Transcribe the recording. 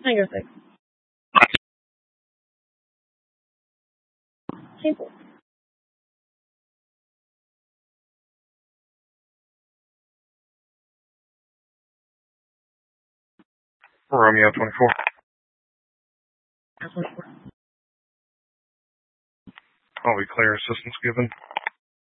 Tango 6. Table. Romeo 24. 24. I'll be clear. Assistance given.